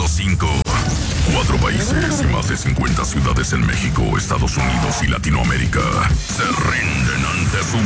5. 4 países y más de 50 ciudades en México, Estados Unidos y Latinoamérica se rinden ante su